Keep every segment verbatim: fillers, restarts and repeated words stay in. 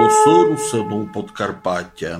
Голоси русину Подкарпаття.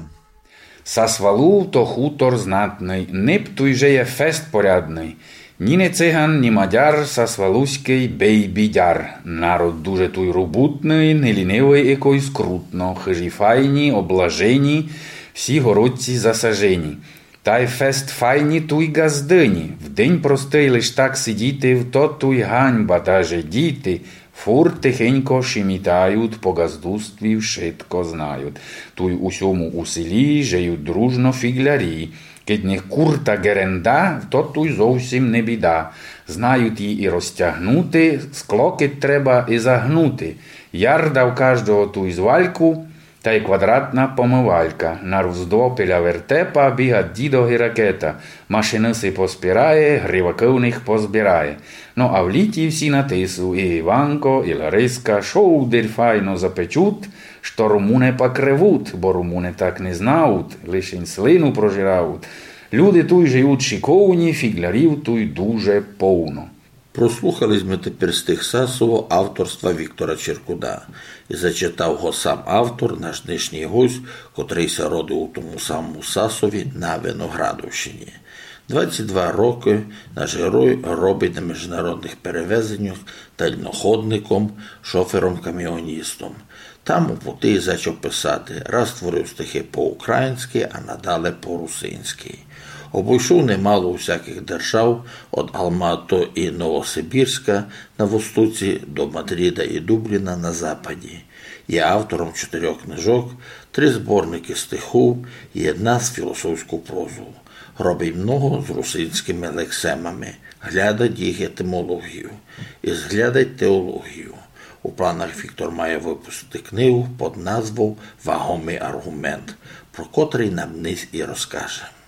Сасвалу то хутор знатний, нип туй же є фест порядний. Ні не циган, ні мадяр, сасвалуський бей-бідяр. Народ дуже туй робутний, не лінивий якой скрутно, хижі файні, облажені, всі городці засажені. Та й фест файні туй газдині, в день простий лиш так сидіти, в то туй ганьба, та же діти, фур тихенько шимітають, по газдустві вшитко знають. Туй усьому у селі жеють дружно фіглярі. Кед них кур та геренда, то туй зовсім не біда. Знають її і розтягнути, склокить треба і загнути. Ярда в кожного туй звальку, та й квадратна помивалька. На роздопіля вертепа біга дідо гіракета. Машини си поспирає, гриваки в них позбирає. Ну а в літі всі на тису, і Іванко, і Лариска, шоудер файно запечуть, що румуни покривуть, бо румуни так не знають, лишень слину прожирають. Люди туй живуть шиковні, фіглярів туй дуже повно. Прослухались ми тепер стих Сасово авторства Віктора Черкуда. І зачитав го сам автор, наш днішній гость, котрийся родив у тому самому Сасові на Виноградовщині. двадцять два роки наш герой робить на міжнародних перевезеннях дальноходником, шофером-каміоністом. Там у пути і зачав писати. Раз творив стихи по-українськи, а надале по-русинськи. Обійшов немало усяких держав, від Алмато і Новосибірська на востоці до Мадрида і Дубліна на западі. Є автором чотирьох книжок, три зборники стихів і одна з філософську прозу. Робить много з русинськими лексемами, глядать їх етимологію і зглядать теологію. У планах Віктор має випустити книгу під назвою «Вагомий аргумент», про котрий нам низ і розкаже.